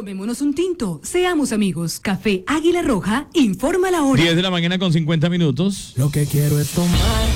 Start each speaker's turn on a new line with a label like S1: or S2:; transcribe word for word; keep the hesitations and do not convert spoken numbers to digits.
S1: Tomémonos un tinto, seamos amigos. Café Águila Roja, informa la hora.
S2: diez de la mañana con cincuenta minutos.
S3: Lo que quiero es tomar.